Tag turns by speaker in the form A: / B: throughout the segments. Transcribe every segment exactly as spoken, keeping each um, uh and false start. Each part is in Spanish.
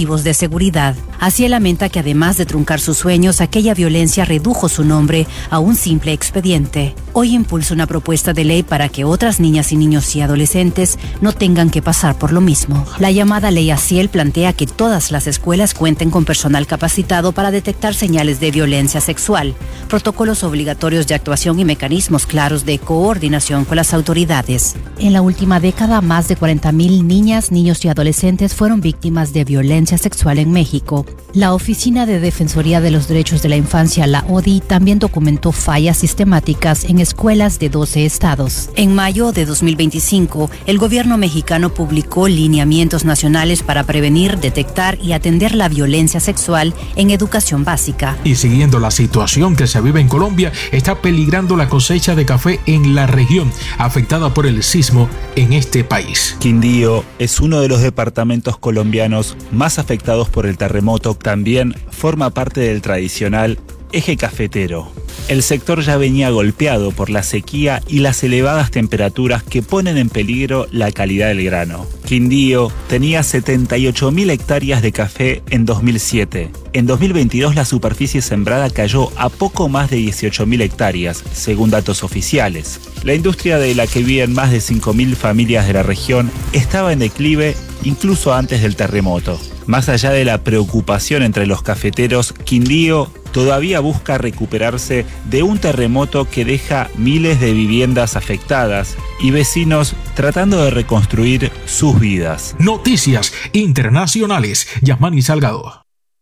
A: motivos de seguridad. Así lamenta que además de truncar sus sueños, aquella violencia redujo su nombre a un simple expediente. Hoy impulsa una propuesta de ley para que otras niñas y niños y adolescentes no tengan que pasar por lo mismo. La llamada Ley Aciel plantea que todas las escuelas cuenten con personal capacitado para detectar señales de violencia sexual, protocolos obligatorios de actuación y mecanismos claros de coordinación con las autoridades. En la última década, más de cuarenta mil niñas, niños y adolescentes fueron víctimas de violencia sexual en México. La Oficina de Defensoría de los Derechos de la Infancia, la O D I, también documentó fallas sistemáticas en escuelas de doce estados. En mayo de dos mil veinticinco, el gobierno mexicano publicó lineamientos nacionales para prevenir, detectar y atender la violencia sexual en educación básica.
B: Y siguiendo la situación que se vive en Colombia, está peligrando la cosecha de café en la región afectada por el sismo en este país.
C: Quindío es uno de los departamentos colombianos más afectados por el terremoto. También forma parte del tradicional eje cafetero. El sector ya venía golpeado por la sequía y las elevadas temperaturas que ponen en peligro la calidad del grano. Quindío tenía setenta y ocho mil hectáreas de café en dos mil siete. En dos mil veintidós la superficie sembrada cayó a poco más de dieciocho mil hectáreas, según datos oficiales. La industria de la que viven más de cinco mil familias de la región estaba en declive incluso antes del terremoto. Más allá de la preocupación entre los cafeteros, Quindío todavía busca recuperarse de un terremoto que deja miles de viviendas afectadas y vecinos tratando de reconstruir sus vidas.
B: Noticias internacionales. Yasmani Salgado.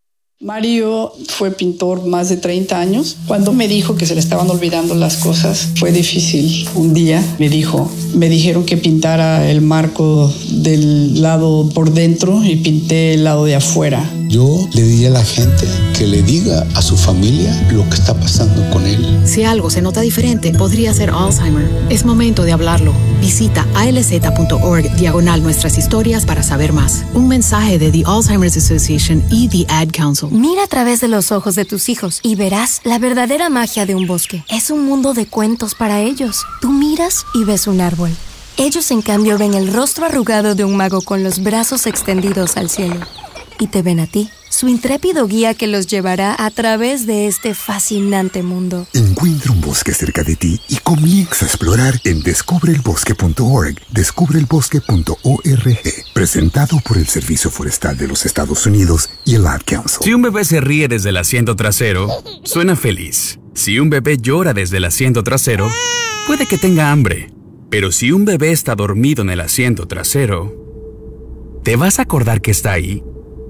D: Mario fue pintor más de treinta años. Cuando me dijo que se le estaban olvidando las cosas, fue difícil. Un día me dijo, me dijeron que pintara el marco del lado por dentro y pinté el lado de afuera.
E: Yo le diría a la gente que le diga a su familia lo que está pasando con él.
F: Si algo se nota diferente, podría ser Alzheimer. Es momento de hablarlo. Visita alz.org diagonal nuestras historias para saber más. Un mensaje de The Alzheimer's Association y The Ad Council.
G: Mira a través de los ojos de tus hijos y verás la verdadera magia de un bosque. Es un mundo de cuentos para ellos. Tú miras y ves un árbol. Ellos, en cambio, ven el rostro arrugado de un mago con los brazos extendidos al cielo. Y te ven a ti, su intrépido guía que los llevará a través de este fascinante mundo.
H: Encuentra un bosque cerca de ti y comienza a explorar en descubre el bosque punto org. descubre el bosque punto org. Presentado por el Servicio Forestal de los Estados Unidos y el Ad Council.
I: Si un bebé se ríe desde el asiento trasero, suena feliz. Si un bebé llora desde el asiento trasero, puede que tenga hambre. Pero si un bebé está dormido en el asiento trasero, ¿te vas a acordar que está ahí?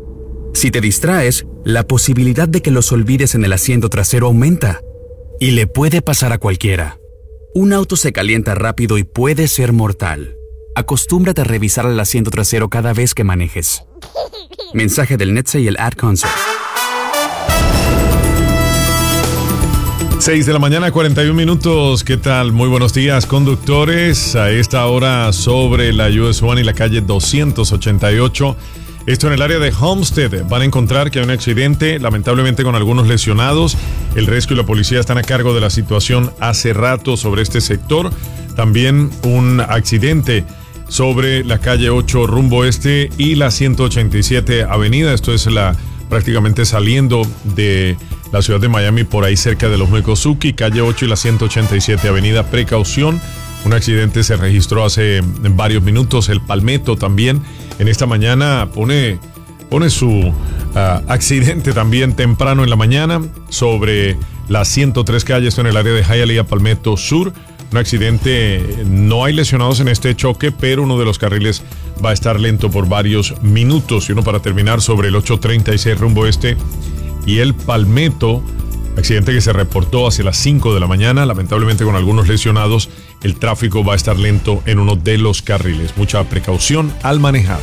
I: Si te distraes, la posibilidad de que los olvides en el asiento trasero aumenta. Y le puede pasar a cualquiera. Un auto se calienta rápido y puede ser mortal. Acostúmbrate a revisar el asiento trasero cada vez que manejes. Mensaje del N H T S A y el Ad Council.
J: seis de la mañana, cuarenta y un minutos. ¿Qué tal? Muy buenos días, conductores. A esta hora sobre la U S uno y la calle doscientos ochenta y ocho. Esto en el área de Homestead. Van a encontrar que hay un accidente, lamentablemente con algunos lesionados. El rescue y la policía están a cargo de la situación hace rato sobre este sector. También un accidente sobre la calle ocho rumbo este y la ciento ochenta y siete avenida. Esto es la prácticamente saliendo de la ciudad de Miami, por ahí cerca de los Mekosuki, calle ocho y la ciento ochenta y siete avenida. Precaución. Un accidente se registró hace varios minutos. El Palmetto también en esta mañana pone, pone su uh, accidente también temprano en la mañana sobre la ciento tres calle, esto en el área de Hialeah, Palmetto Sur. Un accidente, no hay lesionados en este choque, pero uno de los carriles va a estar lento por varios minutos. Y uno para terminar sobre el ocho treinta y seis rumbo este y el Palmetto. Accidente que se reportó hacia las cinco de la mañana, lamentablemente con algunos lesionados. El tráfico va a estar lento en uno de los carriles. Mucha precaución al manejar.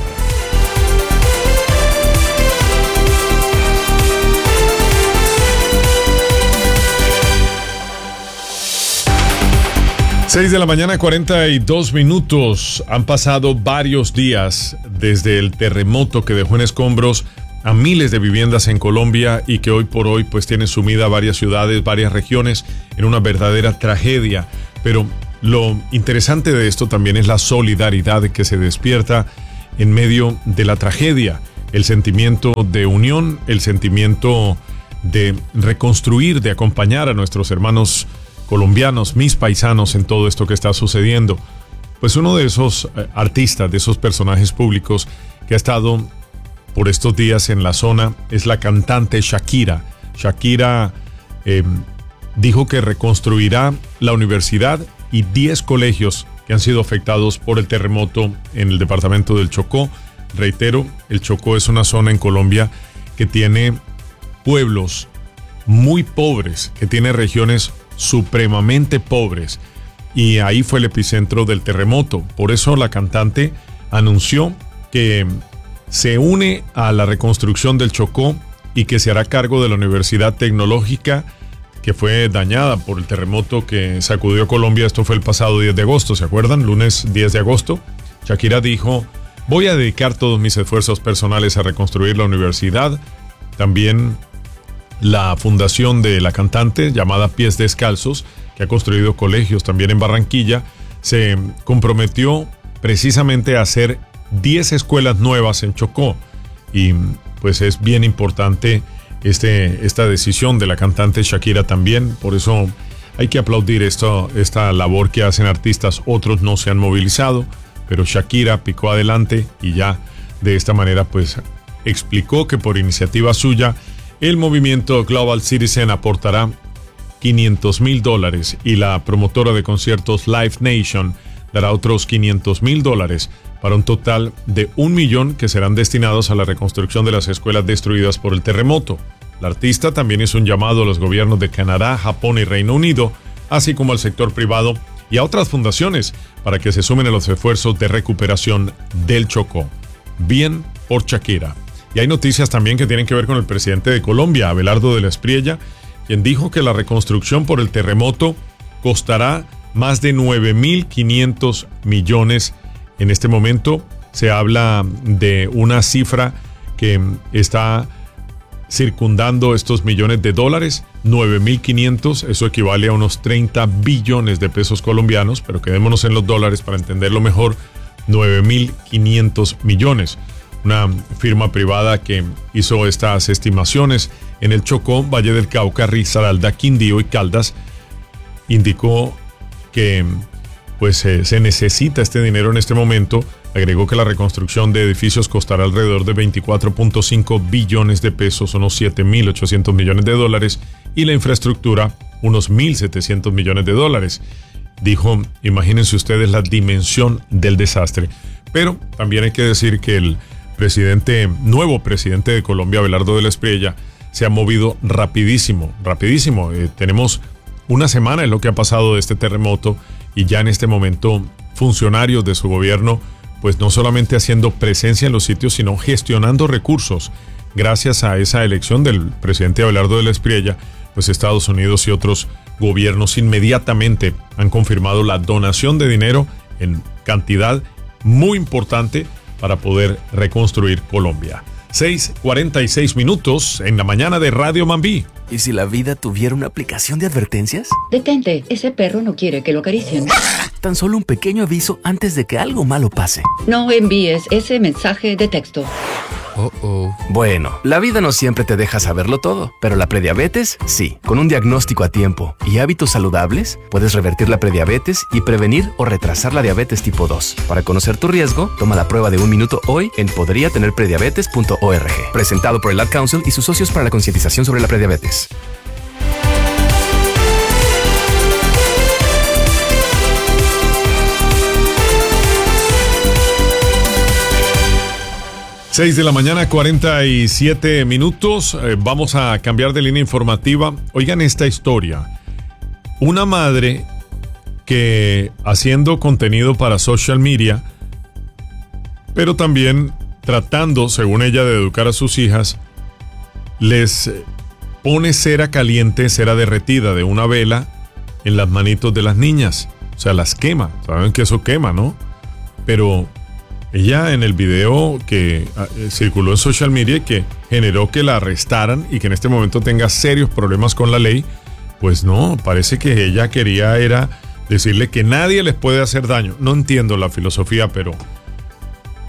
J: seis de la mañana, cuarenta y dos minutos. Han pasado varios días desde el terremoto que dejó en escombros a miles de viviendas en Colombia y que hoy por hoy pues tiene sumida varias ciudades, varias regiones en una verdadera tragedia. Pero lo interesante de esto también es la solidaridad que se despierta en medio de la tragedia. el sentimiento de unión, el sentimiento de reconstruir, de acompañar a nuestros hermanos colombianos, mis paisanos, en todo esto que está sucediendo. Pues uno de esos eh, artistas, de esos personajes públicos que ha estado por estos días en la zona es la cantante Shakira. Shakira eh, dijo que reconstruirá la universidad y diez colegios que han sido afectados por el terremoto en el departamento del Chocó. Reitero, el Chocó es una zona en Colombia que tiene pueblos muy pobres, que tiene regiones supremamente pobres, y ahí fue el epicentro del terremoto. Por eso la cantante anunció que se une a la reconstrucción del Chocó y que se hará cargo de la Universidad Tecnológica que fue dañada por el terremoto que sacudió Colombia. Esto fue el pasado diez de agosto, ¿se acuerdan? Lunes diez de agosto. Shakira dijo: voy a dedicar todos mis esfuerzos personales a reconstruir la universidad. También la fundación de la cantante, llamada Pies Descalzos, que ha construido colegios también en Barranquilla, se comprometió precisamente a hacer diez escuelas nuevas en Chocó. Y pues es bien importante este, esta decisión de la cantante Shakira también. Por eso hay que aplaudir esto, esta labor que hacen artistas. Otros no se han movilizado, pero Shakira picó adelante y ya de esta manera pues explicó que por iniciativa suya el movimiento Global Citizen aportará quinientos mil dólares y la promotora de conciertos Live Nation dará otros quinientos mil dólares para un total de un millón que serán destinados a la reconstrucción de las escuelas destruidas por el terremoto. La artista también hizo un llamado a los gobiernos de Canadá, Japón y Reino Unido, así como al sector privado y a otras fundaciones para que se sumen a los esfuerzos de recuperación del Chocó. Bien por Shakira. Y hay noticias también que tienen que ver con el presidente de Colombia, Abelardo de la Espriella, quien dijo que la reconstrucción por el terremoto costará más de nueve mil quinientos millones. En este momento se habla de una cifra que está circundando estos millones de dólares, nueve mil quinientos, eso equivale a unos treinta billones de pesos colombianos, pero quedémonos en los dólares para entenderlo mejor, nueve mil quinientos millones. Una firma privada que hizo estas estimaciones en el Chocó, Valle del Cauca, Risaralda, Quindío y Caldas, indicó que pues eh, se necesita este dinero en este momento. Agregó que la reconstrucción de edificios costará alrededor de veinticuatro punto cinco billones de pesos, unos siete mil ochocientos millones de dólares, y la infraestructura unos mil setecientos millones de dólares. Dijo, imagínense ustedes la dimensión del desastre. Pero también hay que decir que el presidente, nuevo presidente de Colombia, Abelardo de la Espriella, se ha movido rapidísimo, rapidísimo. Eh, tenemos una semana en lo que ha pasado de este terremoto y ya en este momento funcionarios de su gobierno, pues no solamente haciendo presencia en los sitios, sino gestionando recursos. Gracias a esa elección del presidente Abelardo de la Espriella, pues Estados Unidos y otros gobiernos inmediatamente han confirmado la donación de dinero en cantidad muy importante para poder reconstruir Colombia. seis cuarenta y seis minutos en la mañana de Radio Mambí.
K: ¿Y si la vida tuviera una aplicación de advertencias?
L: Detente, ese perro no quiere que lo acaricien.
K: Tan solo un pequeño aviso antes de que algo malo pase.
L: No envíes ese mensaje de texto.
K: Oh, oh. Bueno, la vida no siempre te deja saberlo todo, pero la prediabetes, sí. Con un diagnóstico a tiempo y hábitos saludables, puedes revertir la prediabetes y prevenir o retrasar la diabetes tipo dos. Para conocer tu riesgo, toma la prueba de un minuto hoy en podría tener prediabetes punto org. Presentado por el Ad Council y sus socios para la concientización sobre la prediabetes.
J: seis de la mañana, cuarenta y siete minutos. Eh, vamos a cambiar de línea informativa. Oigan esta historia. Una madre que haciendo contenido para social media, pero también tratando, según ella, de educar a sus hijas, les pone cera caliente, cera derretida de una vela en las manitos de las niñas. O sea, las quema. Saben que eso quema, ¿no? Pero ella en el video que eh, circuló en social media y que generó que la arrestaran y que en este momento tenga serios problemas con la ley, pues no, parece que ella quería era decirle que nadie les puede hacer daño. No entiendo la filosofía, pero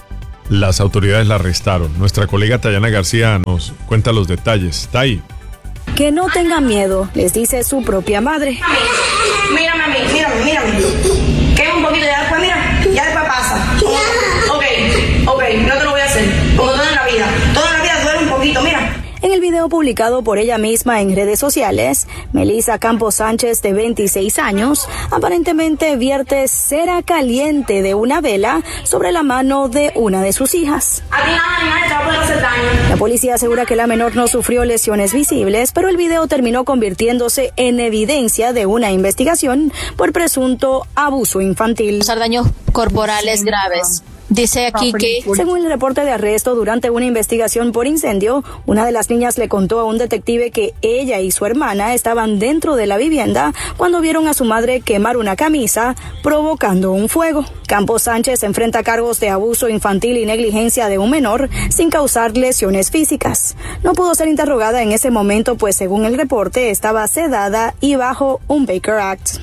J: las autoridades la arrestaron. Nuestra colega Tayana García nos cuenta los detalles. Tai.
M: Que no tengan miedo, les dice su propia madre.
N: Mírame a mí, mírame, mírame. Que un poquito, ya después, mira, ya después pasa. Ok, ok, no te lo voy a hacer. Como toda la vida. Toda la vida duele un poquito, mira.
M: En el video publicado por ella misma en redes sociales, Melissa Campos Sánchez, de veintiséis años, aparentemente vierte cera caliente de una vela sobre la mano de una de sus hijas.
N: A ti nada ni nadie te va a poder hacer daño.
M: La policía asegura que la menor no sufrió lesiones visibles, pero el video terminó convirtiéndose en evidencia de una investigación por presunto abuso infantil.
O: Daños corporales graves. Dice aquí que,
M: según el reporte de arresto, durante una investigación por incendio, una de las niñas le contó a un detective que ella y su hermana estaban dentro de la vivienda cuando vieron a su madre quemar una camisa, provocando un fuego. Campos Sánchez enfrenta cargos de abuso infantil y negligencia de un menor sin causar lesiones físicas. No pudo ser interrogada en ese momento, pues según el reporte estaba sedada y bajo un Baker Act.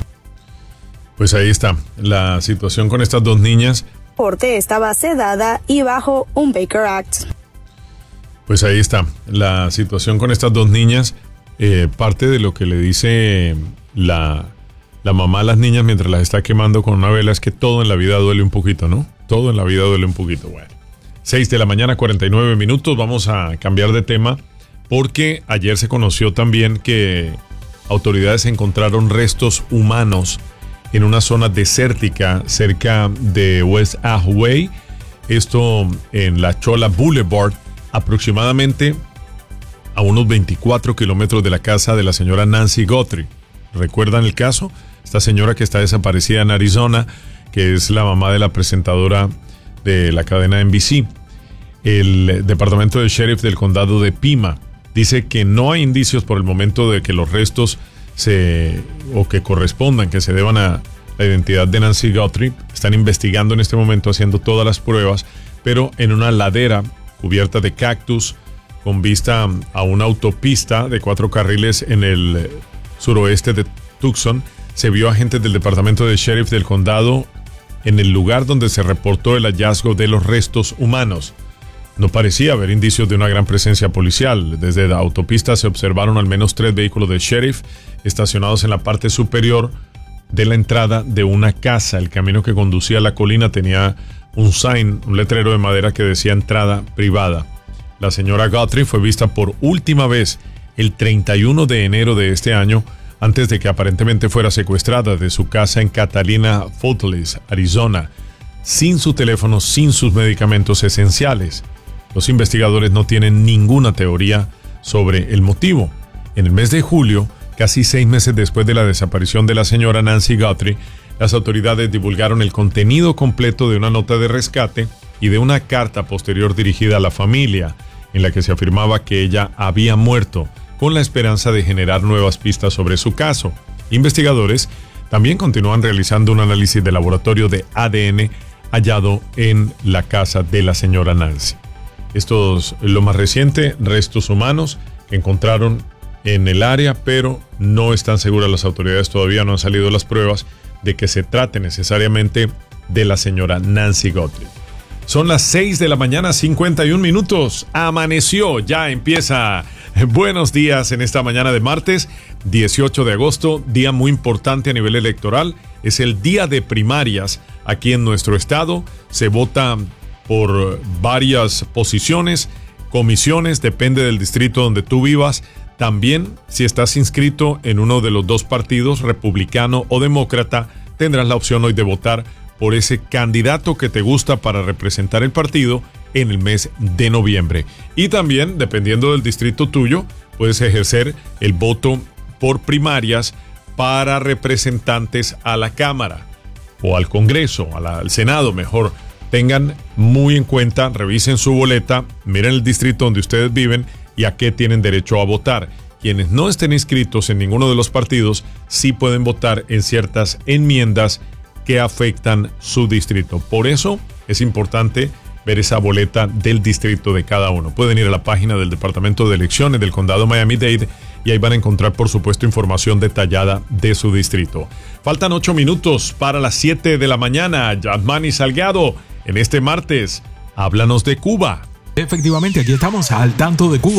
J: Pues ahí está la situación con estas dos niñas.
M: Porte estaba sedada y bajo un Baker Act.
J: Pues ahí está la situación con estas dos niñas. Eh, parte de lo que le dice la, la mamá a las niñas mientras las está quemando con una vela es que todo en la vida duele un poquito, ¿no? Todo en la vida duele un poquito. Bueno, seis de la mañana, cuarenta y nueve minutos. Vamos a cambiar de tema porque ayer se conoció también que autoridades encontraron restos humanos en una zona desértica cerca de West Ahway, esto en la Cholla Boulevard, aproximadamente a unos veinticuatro kilómetros de la casa de la señora Nancy Guthrie. ¿Recuerdan el caso? Esta señora que está desaparecida en Arizona, que es la mamá de la presentadora de la cadena N B C. El departamento de sheriff del condado de Pima dice que no hay indicios por el momento de que los restos se o que correspondan, que se deban a la identidad de Nancy Guthrie. Están investigando en este momento, haciendo todas las pruebas, pero en una ladera cubierta de cactus con vista a una autopista de cuatro carriles en el suroeste de Tucson, se vio agentes del departamento de sheriff del condado en el lugar donde se reportó el hallazgo de los restos humanos. No parecía haber indicios de una gran presencia policial. Desde la autopista se observaron al menos tres vehículos de sheriff estacionados en la parte superior de la entrada de una casa. El camino que conducía a la colina tenía un sign, un letrero de madera que decía entrada privada. La señora Guthrie fue vista por última vez el treinta y uno de enero de este año, antes de que aparentemente fuera secuestrada de su casa en Catalina Falls, Arizona, sin su teléfono, sin sus medicamentos esenciales. Los investigadores no tienen ninguna teoría sobre el motivo. En el mes de julio, casi seis meses después de la desaparición de la señora Nancy Guthrie, las autoridades divulgaron el contenido completo de una nota de rescate y de una carta posterior dirigida a la familia, en la que se afirmaba que ella había muerto, con la esperanza de generar nuevas pistas sobre su caso. Investigadores también continúan realizando un análisis de laboratorio de A D N hallado en la casa de la señora Nancy. Esto es lo más reciente, restos humanos que encontraron en el área, pero no están seguras las autoridades, todavía no han salido las pruebas de que se trate necesariamente de la señora Nancy Guthrie. Son las seis de la mañana, cincuenta y un minutos. Amaneció, ya empieza. Buenos días en esta mañana de martes, dieciocho de agosto, día muy importante a nivel electoral. Es el día de primarias aquí en nuestro estado. Se vota por varias posiciones, comisiones, depende del distrito donde tú vivas. También, si estás inscrito en uno de los dos partidos, republicano o demócrata, tendrás la opción hoy de votar por ese candidato que te gusta para representar el partido en el mes de noviembre. Y también, dependiendo del distrito tuyo, puedes ejercer el voto por primarias para representantes a la Cámara o al Congreso, a la, al Senado mejor. Tengan muy en cuenta, revisen su boleta, miren el distrito donde ustedes viven y a qué tienen derecho a votar. Quienes no estén inscritos en ninguno de los partidos sí pueden votar en ciertas enmiendas que afectan su distrito. Por eso es importante ver esa boleta del distrito de cada uno. Pueden ir a la página del Departamento de Elecciones del Condado Miami-Dade y ahí van a encontrar, por supuesto, información detallada de su distrito. Faltan ocho minutos para las siete de la mañana. Yasmani Salgado en este martes Háblanos de Cuba.
B: Efectivamente, aquí estamos al tanto de Cuba.